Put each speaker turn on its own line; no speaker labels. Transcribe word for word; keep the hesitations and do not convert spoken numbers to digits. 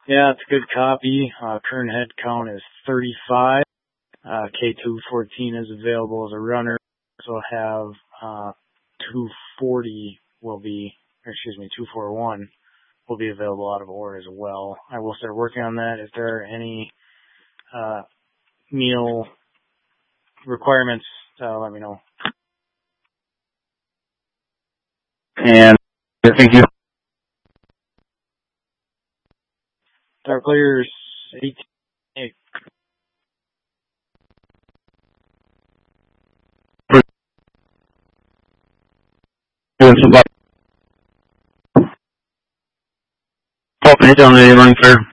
Yeah, it's a good copy. Uh, current head count is thirty-five. Uh, K two fourteen is available as a runner. Also have uh, two forty will be, or excuse me, two forty-one will be available out of ore as well. I will start working on that. If there are any uh, meal requirements, uh, let me know.
And thank you.
Dark players eighteen.
Doing some. Oh, running clear.